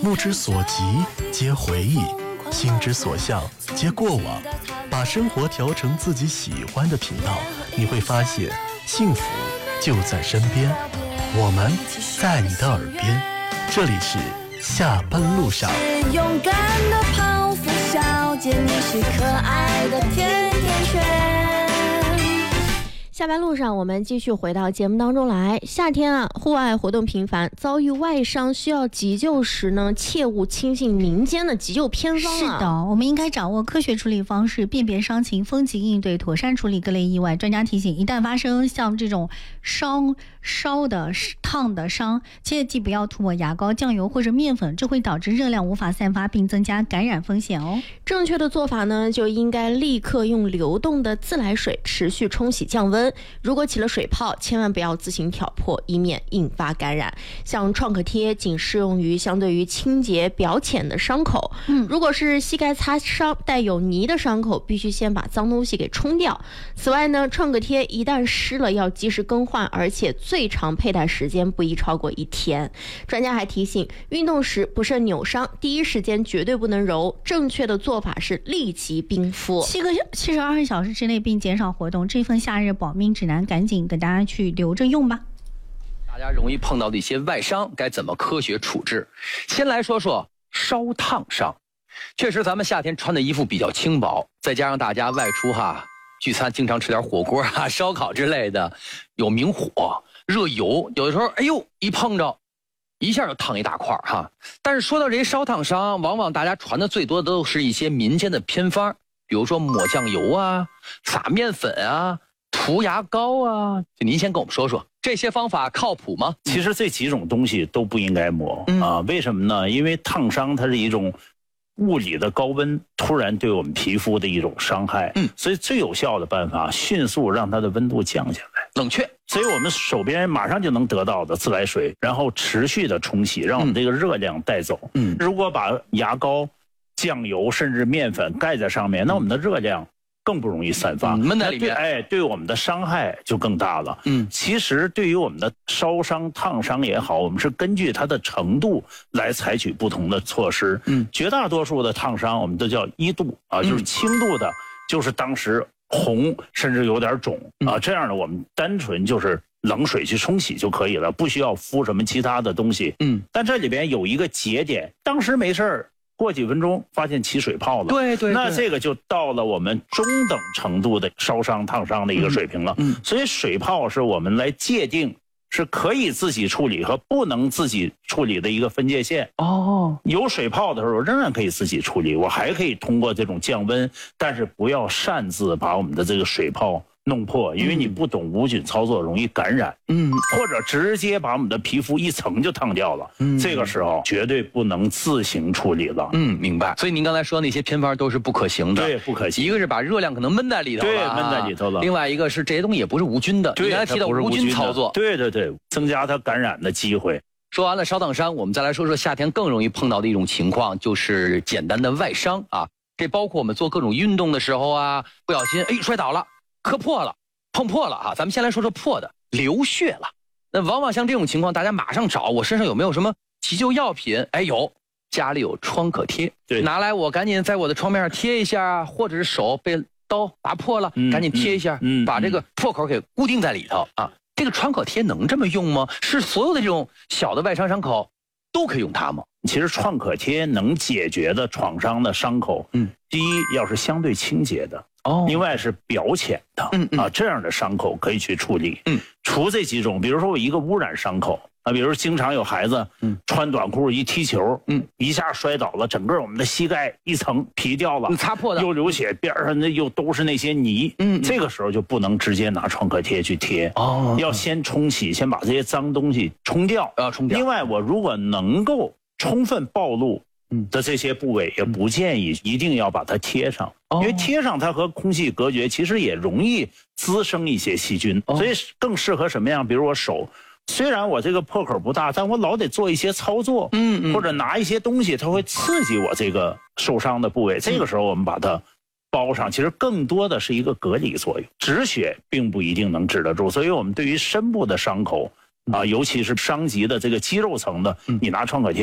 目之所及皆回忆，心之所向皆过往。把生活调成自己喜欢的频道，你会发现幸福就在身边，我们在你的耳边。这里是下班路上。 勇敢的胖虎小姐，你是可爱的甜甜圈。 下班路上，我们继续回到节目当中来。夏天啊，户外活动频繁，遭遇外伤需要急救时呢，切勿轻信民间的急救偏方啊。 是的，我们应该掌握科学处理方式，辨别伤情，风急应对，妥善处理各类意外。专家提醒，一旦发生像这种烧的、烫的伤，切记不要涂抹牙膏、酱油或者面粉，这会导致热量无法散发，并增加感染风险哦。 正确的做法呢，就应该立刻用流动的自来水持续冲洗降温。如果起了水泡，千万不要自行挑破，以免引发感染。像创可贴仅适用于相对于清洁表浅的伤口。如果是膝盖擦伤带有泥的伤口，必须先把脏东西给冲掉。此外呢，创可贴一旦湿了要及时更换，而且最长佩戴时间不宜超过1天。专家还提醒，运动时不慎扭伤，第一时间绝对不能揉，正确的做法是立即冰敷 72小时之内，并减少活动。这份夏日保命指南赶紧给大家去留着用吧。 大家容易碰到的一些外伤该怎么科学处置？先来说说烧烫伤。确实咱们夏天穿的衣服比较轻薄，再加上大家外出聚餐经常吃点火锅烧烤之类的，有明火热油，有的时候一碰着一下就烫一大块但是说到这些烧烫伤，往往大家传的最多的都是一些民间的偏方，比如说抹酱油撒面粉涂牙膏就您先跟我们说说这些方法靠谱吗？ 其实这几种东西都不应该抹为什么呢？因为烫伤它是一种物理的高温突然对我们皮肤的一种伤害，所以最有效的办法迅速让它的温度降下来， 冷却。 所以我们手边马上就能得到的自来水，然后持续的冲洗，让我们这个热量带走。如果把牙膏、酱油甚至面粉盖在上面，那我们的热量更不容易散发， 闷在里面， 对我们的伤害就更大了。其实对于我们的烧伤、烫伤也好，我们是根据它的程度来采取不同的措施。绝大多数的烫伤我们都叫1度就是轻度的，就是当时红甚至有点肿这样的我们单纯就是冷水去冲洗就可以了，不需要敷什么其他的东西。但这里边有一个节点，当时没事儿，过几分钟发现起水泡了，对，那这个就到了我们中等程度的烧伤烫伤的一个水平了。所以水泡是我们来界定是可以自己处理和不能自己处理的一个分界线。有水泡的时候仍然可以自己处理，我还可以通过这种降温，但是不要擅自把我们的这个水泡弄破，因为你不懂无菌操作容易感染，或者直接把我们的皮肤一层就烫掉了，这个时候绝对不能自行处理了。 明白。所以您刚才说那些偏方都是不可行的， 对，不可行。 一个是把热量可能闷在里头了， 对，闷在里头了。 另外一个是这些东西也不是无菌的，你刚才提到无菌操作， 对，增加它感染的机会。 说完了烧烫伤，我们再来说说夏天更容易碰到的一种情况，就是简单的外伤这包括我们做各种运动的时候不小心摔倒了，磕破了，碰破了咱们先来说说破的，流血了。那往往像这种情况，大家马上找我身上有没有什么急救药品？有，家里有创可贴，对，拿来我赶紧在我的窗面上贴一下或者是手被刀划破了，赶紧贴一下，把这个破口给固定在里头这个创可贴能这么用吗？是所有的这种小的外伤伤口都可以用它吗？ 其实创可贴能解决的创伤的伤口，第一要是相对清洁的，另外是表浅的，这样的伤口可以去处理。除这几种，比如说我一个污染伤口比如经常有孩子穿短裤一踢球，一下摔倒了，整个我们的膝盖一层皮掉了， 擦破的， 又流血，边上又都是那些泥，这个时候就不能直接拿创可贴去贴，要先冲洗，先把这些脏东西冲掉。另外，我如果能够充分暴露的这些部位，也不建议一定要把它贴上，因为贴上它和空气隔绝，其实也容易滋生一些细菌，所以更适合什么样？比如我手。虽然我这个破口不大，但我老得做一些操作，或者拿一些东西，它会刺激我这个受伤的部位。这个时候我们把它包上，其实更多的是一个隔离作用，止血并不一定能止得住。所以我们对于深部的伤口尤其是伤及的这个肌肉层的，你拿创可贴